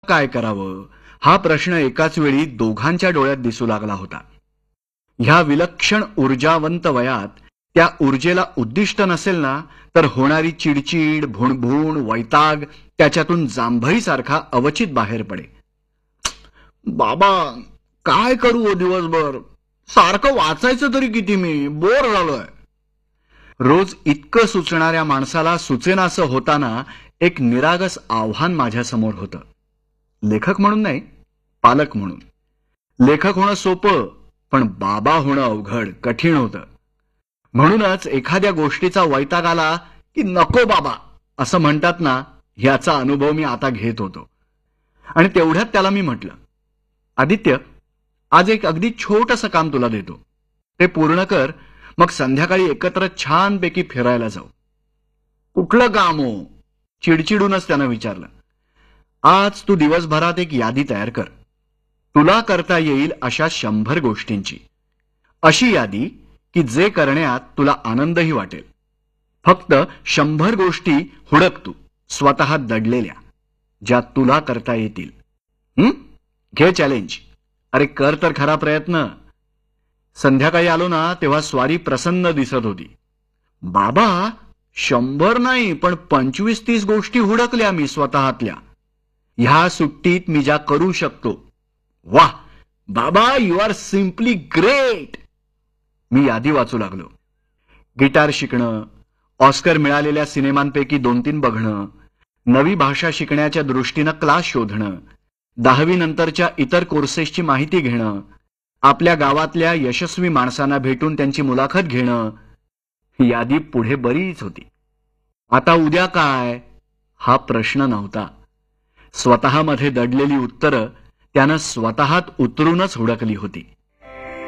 काय करावं हा प्रश्न एकाच वेळी दोघांच्या डोळ्यात दिसू लागला होता. ह्या विलक्षण ऊर्जावंत वयात त्या ऊर्जेला उद्दिष्ट नसेल ना, तर होणारी चिडचिड, भुणभुण, वैताग त्याच्यातून जांभईसारखा अवचित बाहेर पडे. बाबा, काय करू हो दिवसभर? सारखं वाचायचं तरी किती? मी बोर झालोय. रोज इतकं सुचणाऱ्या माणसाला सुचेनासं होताना एक निरागस आव्हान माझ्यासमोर होतं. लेखक म्हणून नाही, पालक म्हणून. लेखक होणं सोपं, पण बाबा होणं अवघड, कठीण होतं. म्हणूनच एखाद्या गोष्टीचा वैताग आला की नको बाबा असं म्हणतात ना, याचा अनुभव मी आता घेत होतो. आणि तेवढ्यात त्याला मी म्हटलं, आदित्य, आज एक अगदी छोटंसं काम तुला देतो, ते पूर्ण कर, मग संध्याकाळी एकत्र छानपैकी फिरायला जाऊ. कुठलं काम हो? चिडचिडूनच त्यानं विचारलं. आज तू दिवसभरात एक यादी तयार कर, तुला करता येईल अशा 100 गोष्टींची. अशी यादी की जे करण्यात तुला आनंदही वाटेल. फक्त 100 गोष्टी हुडक तू, स्वतः दडलेल्या, ज्या तुला करता येतील. घे चॅलेंज. अरे कर तर खरा प्रयत्न. संध्याकाळी आलो ना, तेव्हा स्वारी प्रसन्न दिसत होती. बाबा, 100 नाही पण 25-30 गोष्टी हुडकल्या मी स्वतःतल्या. ह्या सुट्टीत मी ज्या करू शकतो. वाह बाबा, यू आर सिम्पली ग्रेट. मी यादी वाचू लागलो. गिटार शिकणं, ऑस्कर मिळालेल्या सिनेमांपैकी 2-3 बघणं, नवी भाषा शिकण्याच्या दृष्टीनं क्लास शोधणं, 10वी नंतरच्या इतर कोर्सेसची माहिती घेणं, आपल्या गावातल्या यशस्वी माणसांना भेटून त्यांची मुलाखत घेणं. यादी पुढे बरीच होती. आता उद्या काय हा प्रश्न नव्हता. स्वतःमध्ये दडलेली उत्तरं त्यानं स्वतःत उतरूनच हुडकली होती.